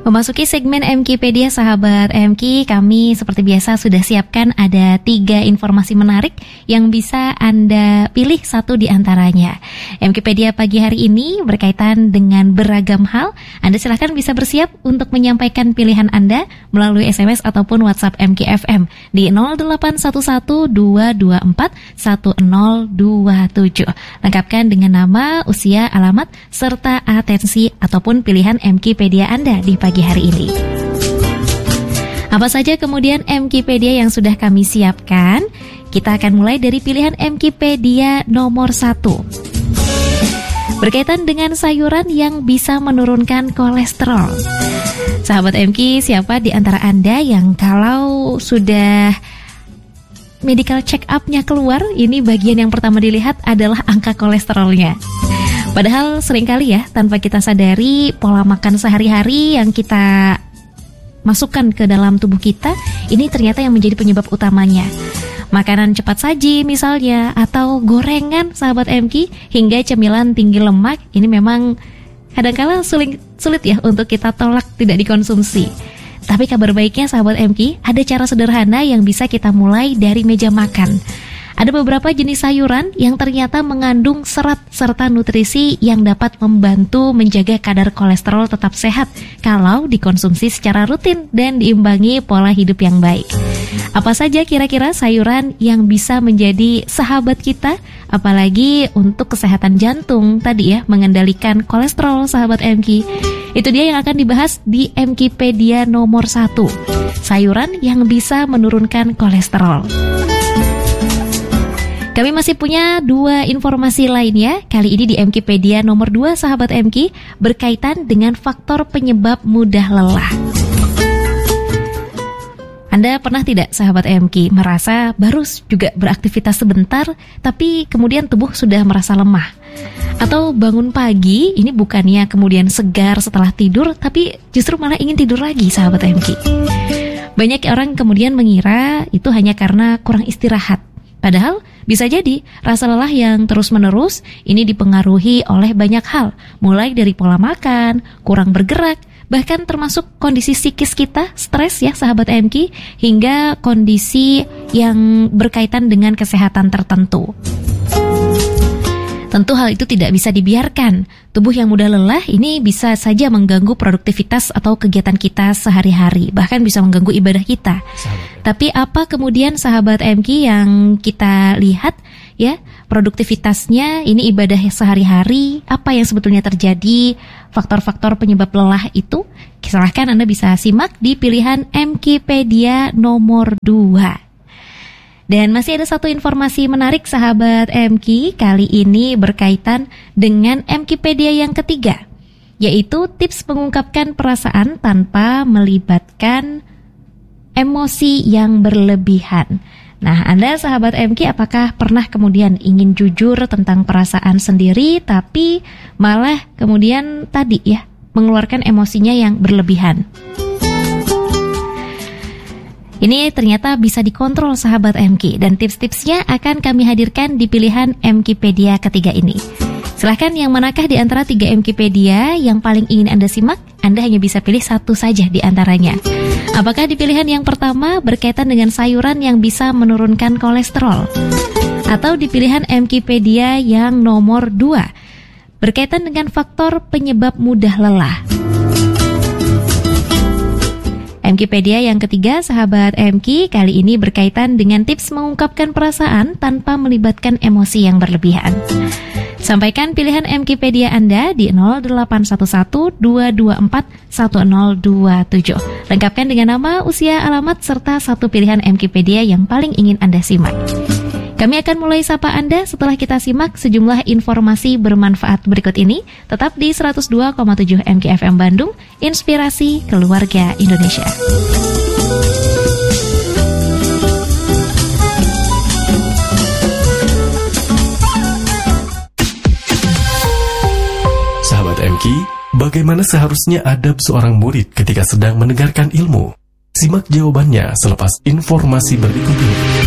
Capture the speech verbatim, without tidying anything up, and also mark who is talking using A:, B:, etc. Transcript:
A: Memasuki segmen Mkipedia, sahabat M K, kami seperti biasa sudah siapkan ada tiga informasi menarik yang bisa Anda pilih satu di antaranya. Mkipedia pagi hari ini berkaitan dengan beragam hal. Anda silahkan bisa bersiap untuk menyampaikan pilihan Anda melalui S M S ataupun WhatsApp M K F M di nol delapan satu satu dua dua empat satu nol dua tujuh. Lengkapkan dengan nama, usia, alamat, serta atensi ataupun pilihan Mkipedia Anda di pagi hari ini. Apa saja kemudian Mkipedia yang sudah kami siapkan? Kita akan mulai dari pilihan Mkipedia nomor satu. Berkaitan dengan sayuran yang bisa menurunkan kolesterol. Sahabat M K, siapa di antara Anda yang kalau sudah medical check up-nya keluar, ini bagian yang pertama dilihat adalah angka kolesterolnya. Padahal seringkali ya, tanpa kita sadari, pola makan sehari-hari yang kita masukkan ke dalam tubuh kita, ini ternyata yang menjadi penyebab utamanya. Makanan cepat saji misalnya, atau gorengan sahabat M K, hingga cemilan tinggi lemak, ini memang kadang-kala sulit, sulit ya untuk kita tolak tidak dikonsumsi. Tapi kabar baiknya sahabat M K, ada cara sederhana yang bisa kita mulai dari meja makan. Ada beberapa jenis sayuran yang ternyata mengandung serat serta nutrisi yang dapat membantu menjaga kadar kolesterol tetap sehat kalau dikonsumsi secara rutin dan diimbangi pola hidup yang baik. Apa saja kira-kira sayuran yang bisa menjadi sahabat kita, apalagi untuk kesehatan jantung tadi ya, mengendalikan kolesterol sahabat M K. Itu dia yang akan dibahas di Mkipedia nomor satu. Sayuran yang bisa menurunkan kolesterol. Kami masih punya dua informasi lainnya. Kali ini di Mkipedia nomor dua, sahabat M K, berkaitan dengan faktor penyebab mudah lelah. Anda pernah tidak, sahabat M K, merasa baru juga beraktivitas sebentar, tapi kemudian tubuh sudah merasa lemah? Atau bangun pagi, ini bukannya kemudian segar setelah tidur, tapi justru malah ingin tidur lagi, sahabat M K. Banyak orang kemudian mengira itu hanya karena kurang istirahat. Padahal bisa jadi rasa lelah yang terus-menerus ini dipengaruhi oleh banyak hal, mulai dari pola makan, kurang bergerak, bahkan termasuk kondisi psikis kita, stres ya sahabat M K, hingga kondisi yang berkaitan dengan kesehatan tertentu. Tentu hal itu tidak bisa dibiarkan. Tubuh yang mudah lelah ini bisa saja mengganggu produktivitas atau kegiatan kita sehari-hari, bahkan bisa mengganggu ibadah kita. Sahabat. Tapi apa kemudian sahabat M K yang kita lihat ya, produktivitasnya ini ibadah sehari-hari, apa yang sebetulnya terjadi, faktor-faktor penyebab lelah itu? Silahkan Anda bisa simak di pilihan Mkipedia nomor dua. Dan masih ada satu informasi menarik sahabat M K, kali ini berkaitan dengan Mkipedia yang ketiga, yaitu tips mengungkapkan perasaan tanpa melibatkan emosi yang berlebihan. Nah, Anda sahabat M K, apakah pernah kemudian ingin jujur tentang perasaan sendiri, tapi malah kemudian tadi ya, mengeluarkan emosinya yang berlebihan? Ini ternyata bisa dikontrol sahabat M K, dan tips-tipsnya akan kami hadirkan di pilihan Mkipedia ketiga ini. Silahkan yang manakah di antara tiga Mkipedia yang paling ingin Anda simak? Anda hanya bisa pilih satu saja di antaranya. Apakah di pilihan yang pertama berkaitan dengan sayuran yang bisa menurunkan kolesterol? Atau di pilihan Mkipedia yang nomor dua berkaitan dengan faktor penyebab mudah lelah? Mkipedia yang ketiga, sahabat M K, kali ini berkaitan dengan tips mengungkapkan perasaan tanpa melibatkan emosi yang berlebihan. Sampaikan pilihan Mkipedia Anda di nol delapan satu satu dua dua empat satu nol dua tujuh. Lengkapkan dengan nama, usia, alamat, serta satu pilihan Mkipedia yang paling ingin Anda simak. Kami akan mulai sapa Anda setelah kita simak sejumlah informasi bermanfaat berikut ini. Tetap di seratus dua koma tujuh M K F M Bandung, Inspirasi Keluarga Indonesia.
B: Sahabat M K, bagaimana seharusnya adab seorang murid ketika sedang mendengarkan ilmu? Simak jawabannya selepas informasi berikut ini.